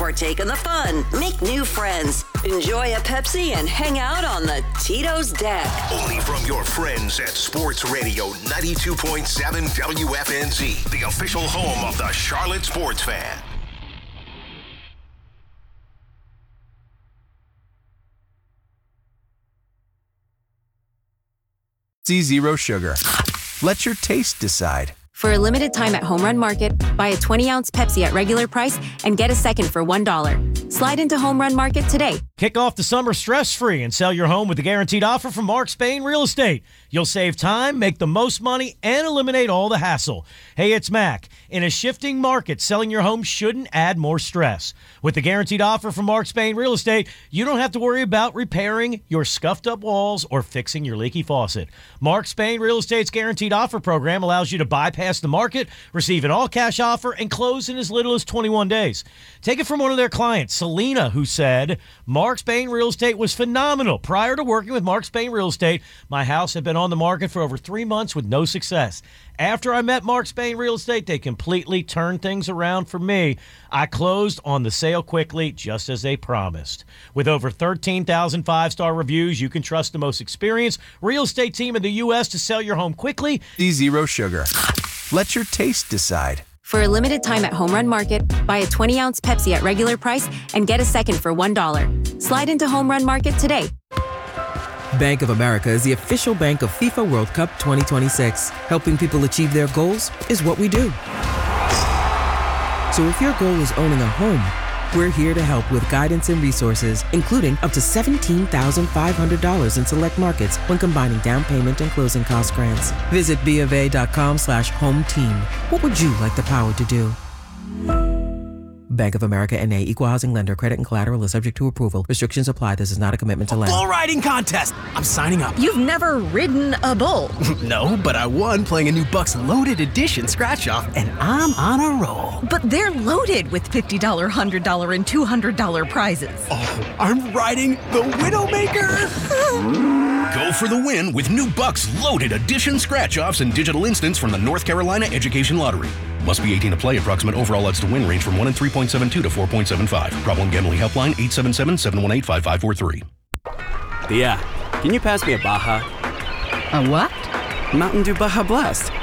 Partake in the fun, make new friends, enjoy a Pepsi, and hang out on the Tito's deck. Only from your friends at Sports Radio 92.7 WFNZ, the official home of the Charlotte Sports Fan. Zero sugar. Let your taste decide. For a limited time at Home Run Market, buy a 20-ounce Pepsi at regular price and get a second for $1. Slide into Home Run Market today. Kick off the summer stress-free and sell your home with a guaranteed offer from Mark Spain Real Estate. You'll save time, make the most money, and eliminate all the hassle. Hey, it's Mac. In a shifting market, selling your home shouldn't add more stress. With the guaranteed offer from Mark Spain Real Estate, you don't have to worry about repairing your scuffed-up walls or fixing your leaky faucet. Mark Spain Real Estate's guaranteed offer program allows you to bypass the market, receive an all-cash offer, and close in as little as 21 days. Take it from one of their clients, Selena, who said, Mark Spain Real Estate was phenomenal. Prior to working with Mark Spain Real Estate, my house had been on the market for over 3 months with no success. After I met Mark Spain Real Estate, they completely turned things around for me. I closed on the sale quickly, just as they promised. With over 13,000 five-star reviews, you can trust the most experienced real estate team in the U.S. to sell your home quickly. Zero sugar. Let your taste decide. For a limited time at Home Run Market, buy a 20-ounce Pepsi at regular price and get a second for $1. Slide into Home Run Market today. Bank of America is the official bank of FIFA World Cup 2026. Helping people achieve their goals is what we do. So if your goal is owning a home, we're here to help with guidance and resources, including up to $17,500 in select markets when combining down payment and closing cost grants. Visit BofA.com/home team. What would you like the power to do? Bank of America N.A. Equal Housing Lender. Credit and collateral is subject to approval. Restrictions apply. This is not a commitment to lend. Bull riding contest. I'm signing up. You've never ridden a bull. No, but I won playing a new Bucks Loaded Edition scratch-off, and I'm on a roll. But they're loaded with $50, $100, and $200 prizes. Oh, I'm riding the Widowmaker. Go for the win with new Bucks Loaded Edition scratch-offs and digital instants from the North Carolina Education Lottery. Must be 18 to play. Approximate overall odds to win range from 1 in 3.72 to 4.75. Problem Gambling Helpline 877-718-5543. Tia, can you pass me a Baja? A what? Mountain Dew Baja Blast.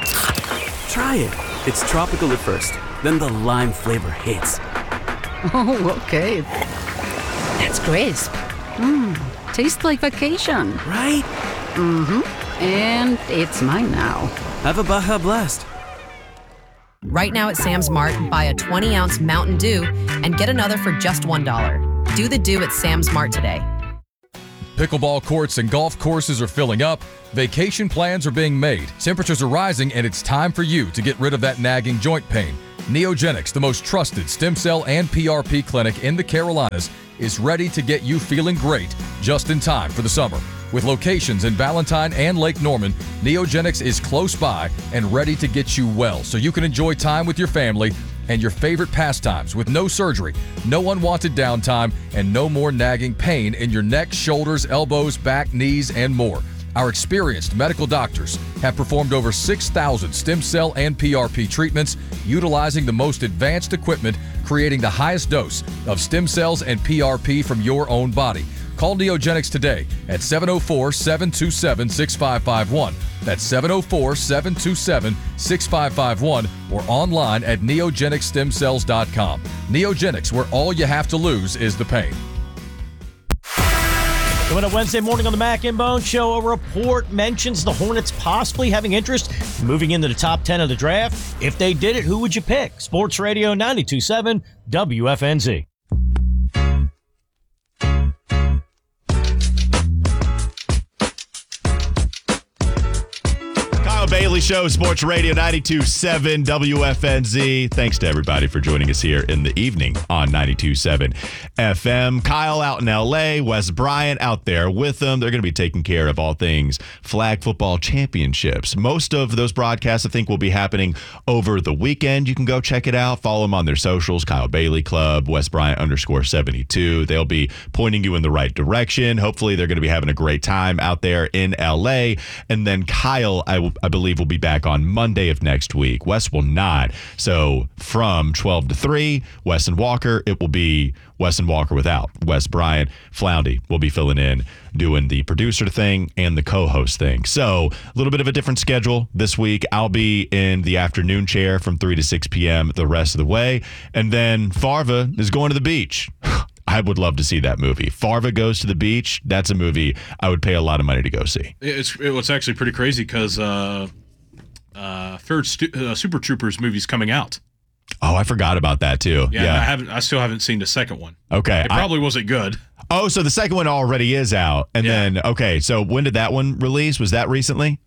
Try it. It's tropical at first, then the lime flavor hits. Oh, okay. That's crisp. Tastes like vacation. Right? Mm-hmm. And it's mine now. Have a Baja Blast. Right now at Sam's Mart, buy a 20-ounce Mountain Dew and get another for just $1. Do the Dew at Sam's Mart today. Pickleball courts and golf courses are filling up. Vacation plans are being made. Temperatures are rising, and it's time for you to get rid of that nagging joint pain. Neogenics, the most trusted stem cell and PRP clinic in the Carolinas, is ready to get you feeling great just in time for the summer. With locations in Valentine and Lake Norman, Neogenics is close by and ready to get you well so you can enjoy time with your family and your favorite pastimes with no surgery, no unwanted downtime, and no more nagging pain in your neck, shoulders, elbows, back, knees, and more. Our experienced medical doctors have performed over 6,000 stem cell and PRP treatments utilizing the most advanced equipment, creating the highest dose of stem cells and PRP from your own body. Call Neogenics today at 704-727-6551. That's 704-727-6551 or online at neogenicstemcells.com. Neogenics, where all you have to lose is the pain. Coming up Wednesday morning on the Mac and Bone Show, a report mentions the Hornets possibly having interest in moving into the top 10 of the draft. If they did it, who would you pick? Sports Radio 92.7 WFNZ. Bailey Show, Sports Radio 92.7 WFNZ. Thanks to everybody for joining us here in the evening on 92.7 FM. Kyle out in L.A., Wes Bryant out there with them. They're going to be taking care of all things flag football championships. Most of those broadcasts, I think, will be happening over the weekend. You can go check it out. Follow them on their socials, Kyle Bailey Club, Wes Bryant _72. They'll be pointing you in the right direction. Hopefully, they're going to be having a great time out there in L.A. And then Kyle, I believe, believe, will be back on Monday of next week. Wes will not. So from 12 to 3, Wes and Walker, it will be Wes and Walker without Wes Bryant. Floundy will be filling in, doing the producer thing and the co-host thing. So a little bit of a different schedule this week. I'll be in the afternoon chair from 3 to 6 p.m. the rest of the way. And then Farva is going to the beach. I would love to see that movie. Farva Goes to the Beach. That's a movie I would pay a lot of money to go see. It's actually pretty crazy because third Super Troopers movie's coming out. Oh, I forgot about that too. Yeah. I still haven't seen the second one. Okay. It probably wasn't good. Oh, so the second one already is out. And then, okay, so when did that one release? Was that recently?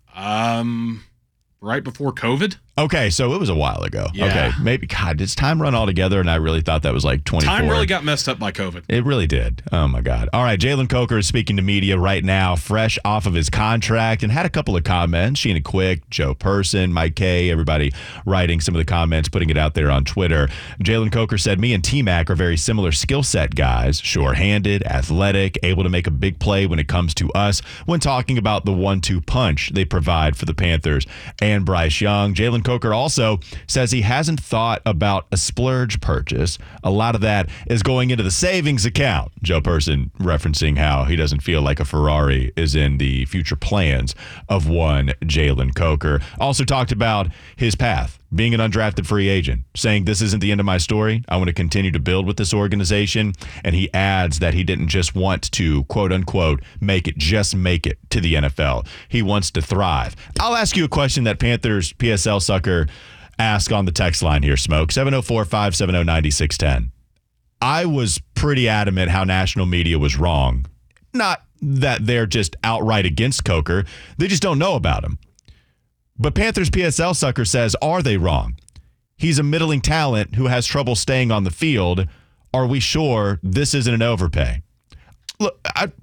Right before COVID. Okay, so it was a while ago. Yeah. Okay, maybe, God, does time run all together? And I really thought that was like 24. Time really got messed up by COVID. It really did. Oh, my God. All right, Jalen Coker is speaking to media right now, fresh off of his contract, and had a couple of comments. Sheena Quick, Joe Person, Mike Kay, everybody writing some of the comments, putting it out there on Twitter. Jalen Coker said, me and T-Mac are very similar skill set guys, sure-handed, athletic, able to make a big play when it comes to us when talking about the 1-2 punch they provide for the Panthers and Bryce Young. Jalen Coker also says he hasn't thought about a splurge purchase. A lot of that is going into the savings account. Joe Person referencing how he doesn't feel like a Ferrari is in the future plans of one Jalen Coker. Also talked about his path, being an undrafted free agent, saying this isn't the end of my story. I want to continue to build with this organization. And he adds that he didn't just want to, quote unquote, make it to the NFL. He wants to thrive. I'll ask you a question that Panthers PSL sucker asked on the text line here, Smoke, 704-570-9610. I was pretty adamant how national media was wrong. Not that they're just outright against Coker. They just don't know about him. But Panthers PSL sucker says, are they wrong? He's a middling talent who has trouble staying on the field. Are we sure this isn't an overpay? Look,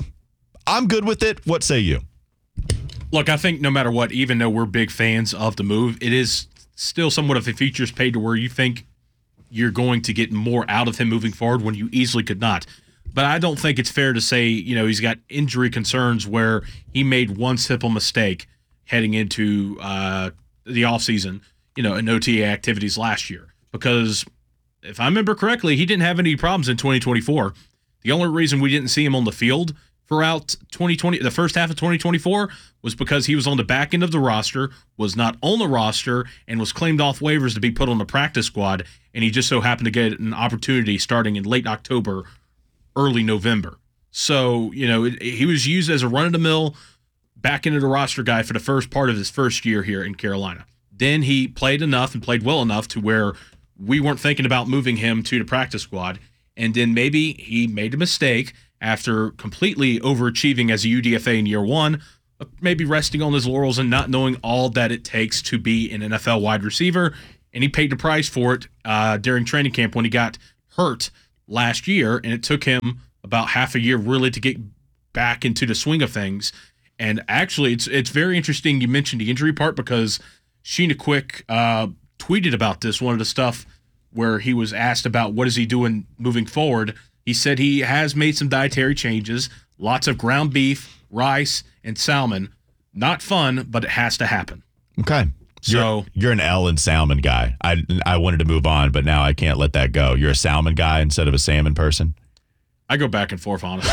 I'm good with it. What say you? Look, I think no matter what, even though we're big fans of the move, it is still somewhat of a features paid to where you think you're going to get more out of him moving forward when you easily could not. But I don't think it's fair to say, he's got injury concerns where he made one simple mistake heading into the offseason, in OTA activities last year. Because if I remember correctly, he didn't have any problems in 2024. The only reason we didn't see him on the field throughout 2020, the first half of 2024, was because he was on the back end of the roster, was not on the roster, and was claimed off waivers to be put on the practice squad, and he just so happened to get an opportunity starting in late October, early November. So, he was used as a run-of-the-mill back into the roster guy for the first part of his first year here in Carolina. Then he played enough and played well enough to where we weren't thinking about moving him to the practice squad. And then maybe he made a mistake after completely overachieving as a UDFA in year one, maybe resting on his laurels and not knowing all that it takes to be an NFL wide receiver. And he paid the price for it during training camp when he got hurt last year. And it took him about half a year really to get back into the swing of things. And actually, it's very interesting you mentioned the injury part because Sheena Quick tweeted about this, one of the stuff where he was asked about what is he doing moving forward. He said he has made some dietary changes, lots of ground beef, rice, and salmon. Not fun, but it has to happen. Okay. So you're an L and salmon guy. I wanted to move on, but now I can't let that go. You're a salmon guy instead of a salmon person? I go back and forth, honestly.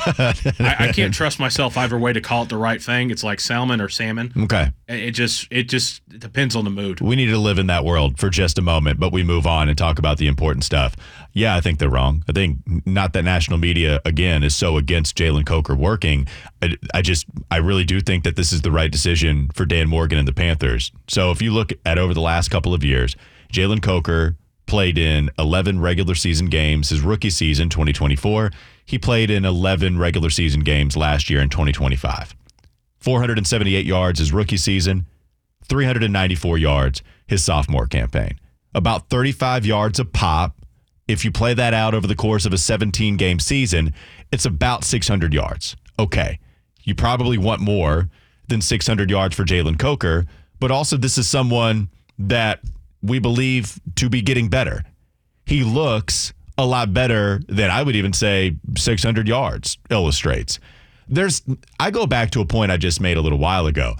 I can't trust myself either way to call it the right thing. It's like salmon or salmon. Okay. It just depends on the mood. We need to live in that world for just a moment, but we move on and talk about the important stuff. Yeah, I think they're wrong. I think not that national media, again, is so against Jalen Coker working. I really do think that this is the right decision for Dan Morgan and the Panthers. So if you look at over the last couple of years, Jalen Coker played in 11 regular season games his rookie season, 2024. He played in 11 regular season games last year in 2025. 478 yards his rookie season, 394 yards his sophomore campaign. About 35 yards a pop. If you play that out over the course of a 17-game season, it's about 600 yards. Okay, you probably want more than 600 yards for Jalen Coker, but also this is someone that we believe to be getting better. He looks a lot better than I would even say 600 yards illustrates. I go back to a point I just made a little while ago.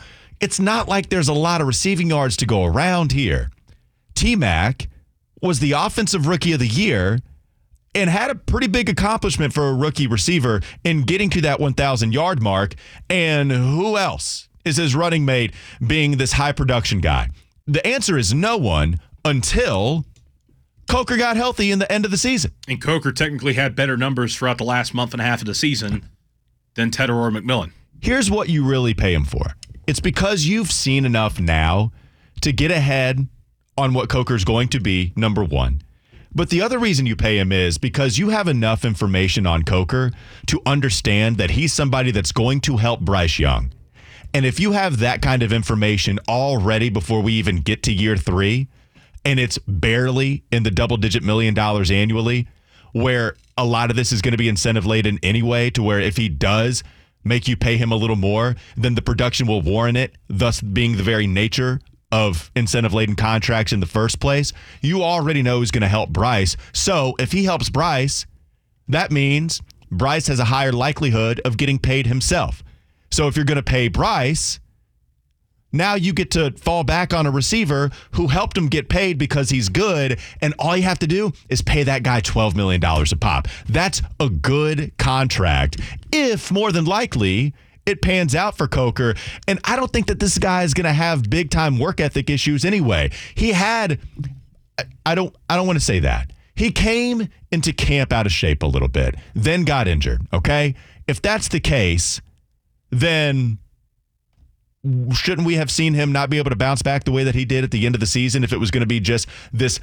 it's not like there's a lot of receiving yards to go around here. T-Mac was the offensive rookie of the year and had a pretty big accomplishment for a rookie receiver in getting to that 1,000-yard mark. And who else is his running mate being this high production guy? The answer is no one until Coker got healthy in the end of the season. And Coker technically had better numbers throughout the last month and a half of the season than Tetteroy McMillan. Here's what you really pay him for. It's because you've seen enough now to get ahead on what Coker's going to be, number one. But the other reason you pay him is because you have enough information on Coker to understand that he's somebody that's going to help Bryce Young. And if you have that kind of information already before we even get to year 3, and it's barely in the double-digit $1 million annually, where a lot of this is going to be incentive-laden anyway, to where if he does make you pay him a little more, then the production will warrant it, thus being the very nature of incentive-laden contracts in the first place. You already know who's going to help Bryce. So if he helps Bryce, that means Bryce has a higher likelihood of getting paid himself. So if you're going to pay Bryce, now you get to fall back on a receiver who helped him get paid because he's good, and all you have to do is pay that guy $12 million a pop. That's a good contract, if more than likely it pans out for Coker. And I don't think that this guy is going to have big-time work ethic issues anyway. He had, I don't want to say that. He came into camp out of shape a little bit, then got injured, okay? If that's the case, then shouldn't we have seen him not be able to bounce back the way that he did at the end of the season if it was going to be just this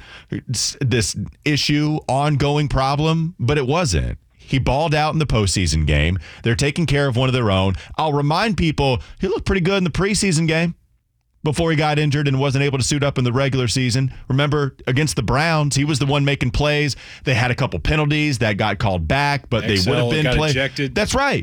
issue, ongoing problem? But it wasn't. He balled out in the postseason game. They're taking care of one of their own. I'll remind people, he looked pretty good in the preseason game before he got injured and wasn't able to suit up in the regular season. Remember, against the Browns, he was the one making plays. They had a couple penalties that got called back, but they would have been played. Ejected. That's right.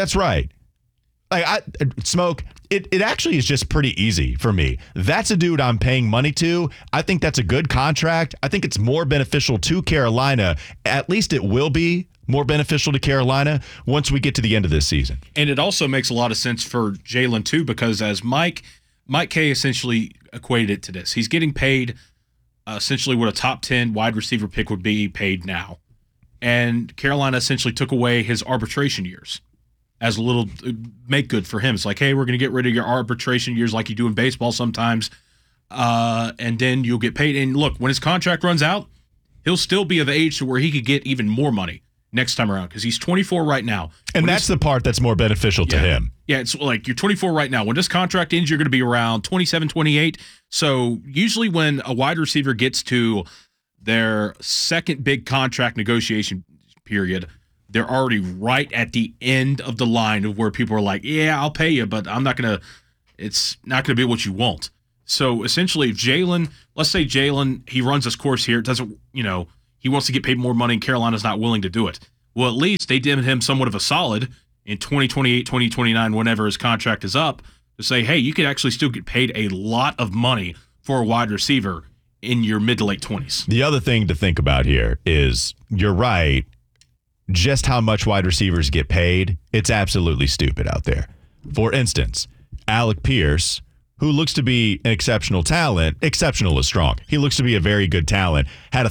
Like Smoke, it actually is just pretty easy for me. That's a dude I'm paying money to. I think that's a good contract. I think it's more beneficial to Carolina. At least it will be more beneficial to Carolina once we get to the end of this season. And it also makes a lot of sense for Jalen, too, because as Mike K essentially equated it to this. He's getting paid essentially what a top 10 wide receiver pick would be paid now. And Carolina essentially took away his arbitration years as a little make good for him. It's like, hey, we're going to get rid of your arbitration years like you do in baseball sometimes, and then you'll get paid. And look, when his contract runs out, he'll still be of age to where he could get even more money next time around because he's 24 right now. And that's the part that's more beneficial to him. Yeah, it's like you're 24 right now. When this contract ends, you're going to be around 27, 28. So usually when a wide receiver gets to their second big contract negotiation period, they're already right at the end of the line of where people are like, yeah, I'll pay you, but it's not going to be what you want. So essentially, if Jalen, let's say Jalen, he runs this course here, he wants to get paid more money and Carolina's not willing to do it. Well, at least they did him somewhat of a solid in 2028, 2029, whenever his contract is up, to say, hey, you could actually still get paid a lot of money for a wide receiver in your mid to late 20s. The other thing to think about here is, you're right, just how much wide receivers get paid, it's absolutely stupid out there. For instance, Alec Pierce, who looks to be an exceptional talent, exceptional is strong. He looks to be a very good talent, had a